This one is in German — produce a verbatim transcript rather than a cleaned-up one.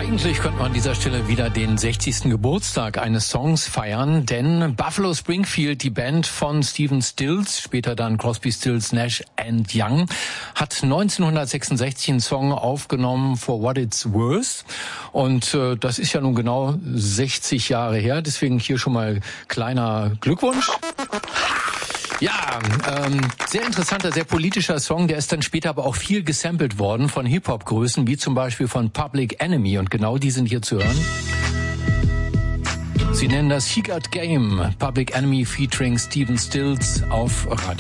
Eigentlich könnte man an dieser Stelle wieder den sechzigsten Geburtstag eines Songs feiern, denn Buffalo Springfield, die Band von Stephen Stills, später dann Crosby, Stills, Nash and Young, hat neunzehnhundertsechsundsechzig einen Song aufgenommen, For What It's Worth. Und äh, das ist ja nun genau sechzig Jahre her, deswegen hier schon mal kleiner Glückwunsch. Ja, ähm, sehr interessanter, sehr politischer Song, der ist dann später aber auch viel gesampelt worden von Hip-Hop-Größen, wie zum Beispiel von Public Enemy, und genau die sind hier zu hören. Sie nennen das He Got Game, Public Enemy featuring Stephen Stills auf Radio.